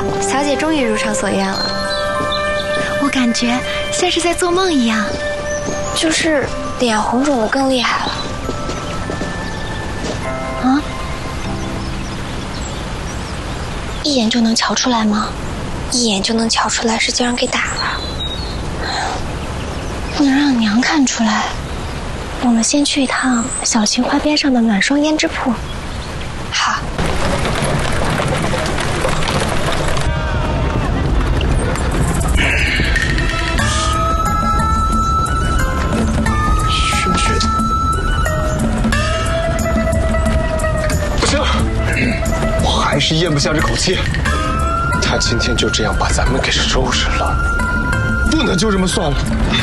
小姐终于如偿所愿了。 我感觉像是在做梦一样， 就是脸红肿的更厉害了。 啊？ 一眼就能瞧出来吗？一眼就能瞧出来是叫人给打了。不能让娘看出来。我们先去一趟小杏花边上的暖霜胭脂铺。好。 不行，我还是咽不下这口气。他今天就这样把咱们给收拾了，不能就这么算了。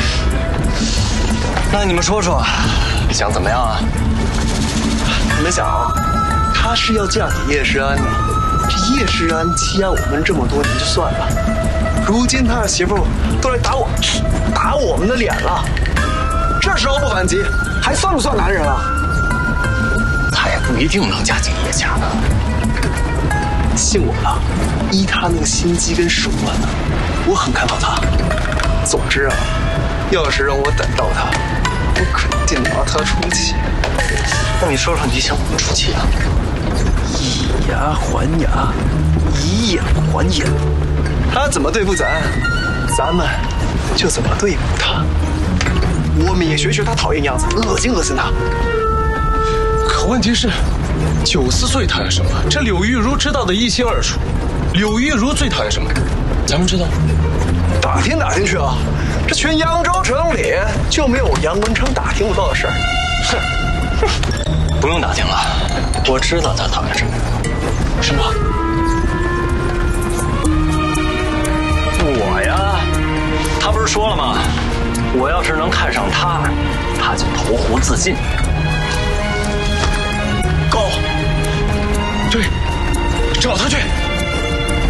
那你们说说，想怎么样啊？ 你们想啊，他是要嫁给叶世安的，这叶世安欺压我们这么多年就算了，如今他的媳妇都来打我们的脸了，这时候不反击，还算不算男人啊？ 他也不一定能嫁进叶家呢。 信我了，依他那个心机跟手腕呢，我很看好他。总之啊，要是让我逮到他，我肯定拿他出气。 那你说说你想怎么出气啊？ 以牙还牙，以眼还眼。他怎么对付咱，咱们就怎么对付他。我们也学学他讨厌样子，恶心他。 可问题是，94岁讨厌什么？这柳玉茹知道的一清二楚。柳玉茹最讨厌什么？咱们知道。 打听去啊！这全扬州城里就没有杨文昌打听不到的事儿。 哼，不用打听了，我知道他讨厌什么。 什么？ 我呀，他不是说了吗？我要是能看上他，他就投湖自尽。 高， 对，找他去。